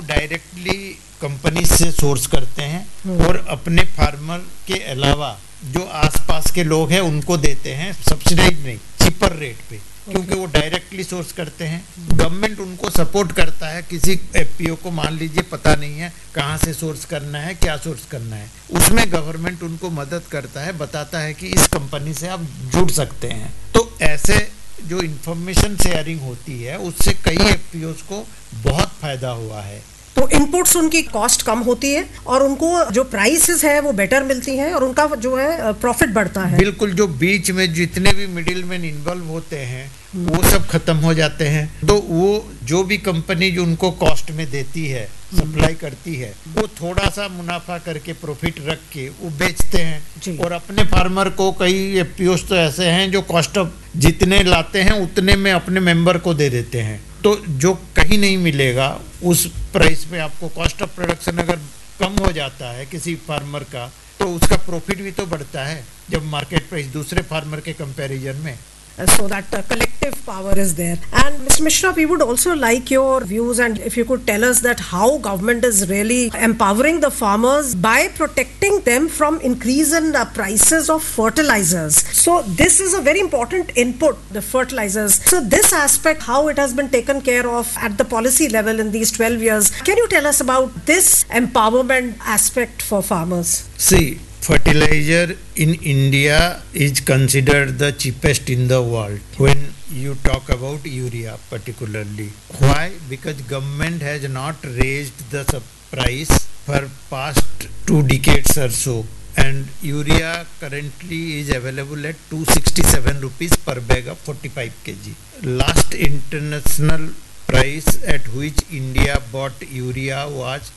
Directly company से source करते हैं और अपने फार्मर के अलावा जो आसपास के लोग हैं उनको देते हैं, सब्सिडाइज नहीं, चीपर रेट पे, क्योंकि वो डायरेक्टली सोर्स करते हैं। गवर्नमेंट उनको सपोर्ट करता है। किसी एफपीओ को मान लीजिए पता नहीं है कहाँ से सोर्स करना है, क्या सोर्स करना है, उसमें गवर्नमेंट उनको मदद करता है, बताता है कि इस कंपनी से आप जुड़ सकते हैं। तो ऐसे जो इंफॉर्मेशन शेयरिंग होती है उससे कई एफपीओस को बहुत फायदा हुआ है। तो इनपुट्स उनकी कॉस्ट कम होती है और उनको जो प्राइसेस है वो बेटर मिलती हैं और उनका जो है प्रॉफिट बढ़ता है। बिल्कुल, जो बीच में जितने भी मिडिल मैन इन्वॉल्व होते हैं वो सब खत्म हो जाते हैं। तो वो जो भी कंपनी जो उनको कॉस्ट में देती है, सप्लाई करती है, वो थोड़ा सा मुनाफा करके प्रॉफिट रख के वो बेचते हैं और अपने फार्मर को, कई एफपीओस तो ऐसे हैं जो कॉस्ट ऑफ जितने लाते हैं उतने में अपने मेंबर को दे देते हैं। तो जो कहीं नहीं मिलेगा उस प्राइस पे आपको, कॉस्ट ऑफ प्रोडक्शन अगर कम हो जाता है किसी फार्मर का तो उसका प्रॉफिट भी तो बढ़ता है जब मार्केट प्राइस दूसरे फार्मर के कंपैरिजन में। So that collective power is there. And Mr. Mishra, we would also like your views, and if you could tell us that how government is really empowering the farmers by protecting them from increase in the prices of fertilizers. So this is a very important input, the fertilizers. So this aspect, how it has been taken care of at the policy level in these 12 years. Can you tell us about this empowerment aspect for farmers? See, fertilizer in India is considered the cheapest in the world when you talk about urea particularly. Why? Because government has not raised the price for past 2 decades or so, and urea currently is available at 267 rupees per bag of 45 kg. Last international price at which India bought urea was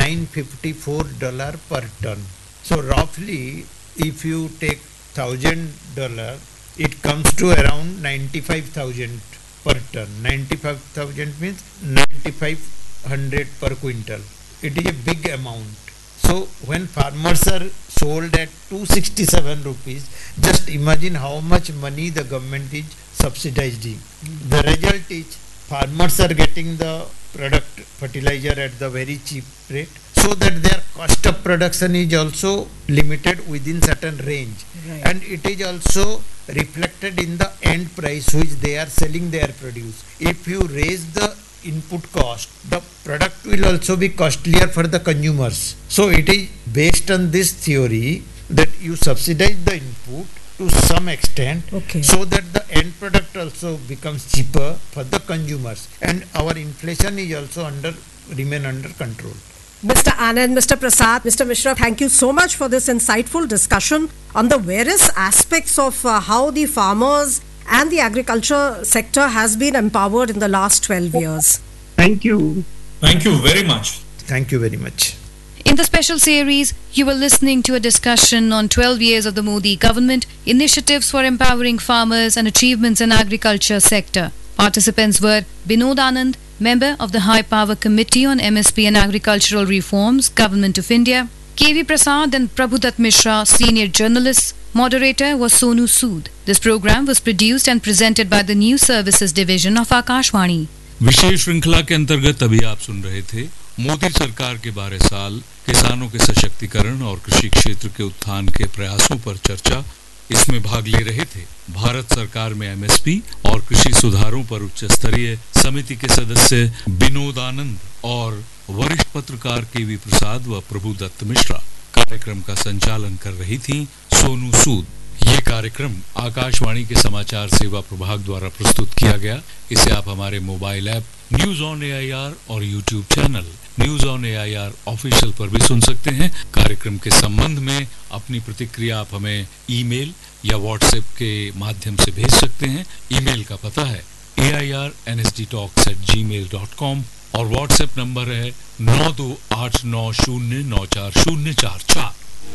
$954 per ton. So roughly, if you take $1,000, it comes to around 95,000 per ton. 95,000 means 9,500 per quintal. It is a big amount. So when farmers are sold at 267 rupees, just imagine how much money the government is subsidizing. The result is farmers are getting the product fertilizer at the very cheap rate, so that their cost of production is also limited within certain range, and it is also reflected in the end price which they are selling their produce. If you raise the input cost, the product will also be costlier for the consumers. So it is based on this theory that you subsidize the input to some extent, so that the end product also becomes cheaper for the consumers, and our inflation is also remain under control. Mr. Anand, Mr. Prasad, Mr. Mishra, thank you so much for this insightful discussion on the various aspects of how the farmers and the agriculture sector has been empowered in the last 12 years. Thank you. Thank you very much. Thank you very much. In the special series, you were listening to a discussion on 12 years of the Modi government, initiatives for empowering farmers and achievements in agriculture sector. Participants were Binod Anand, member of the High Power Committee on MSP and Agricultural Reforms, Government of India; KV Prasad and Prabhudat Mishra, senior journalists. Moderator was Sonu Sood. This program was produced and presented by the News Services Division of Akashvani. विशेष श्रृंखला के अंतर्गत अभी आप सुन रहे थे मोदी सरकार के 12 साल, किसानों के सशक्तिकरण और कृषि क्षेत्र के उत्थान के प्रयासों पर चर्चा। इसमें भाग ले रहे थे भारत सरकार में एमएसपी और कृषि सुधारों पर उच्च स्तरीय समिति के सदस्य विनोद आनंद और वरिष्ठ पत्रकार केवी प्रसाद व प्रभुदत्त मिश्रा। कार्यक्रम का संचालन कर रही थी सोनू सूद। ये कार्यक्रम आकाशवाणी के समाचार सेवा प्रभाग द्वारा प्रस्तुत किया गया। इसे आप हमारे mobile app news on AIR और YouTube channel news on AIR official पर भी सुन सकते हैं। कार्यक्रम के संबंध में अपनी प्रतिक्रिया आप हमें ईमेल या व्हाट्सएप के माध्यम से भेज सकते हैं। ईमेल का पता है airnsdtalks@gmail.com और व्हाट्सएप नंबर है 9289094044।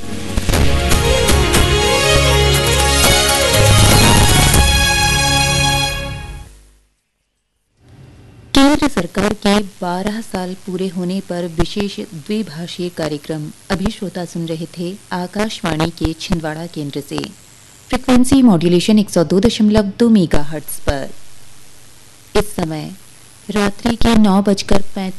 केंद्र सरकार के 12 साल पूरे होने पर विशेष द्विभाषीय कार्यक्रम अभी श्रोता सुन रहे थे आकाशवाणी के छिंदवाड़ा केंद्र से। फ्रीक्वेंसी मॉड्यूलेशन 102.2 मेगाहर्ट्ज पर। इस समय रात्रि के 9:35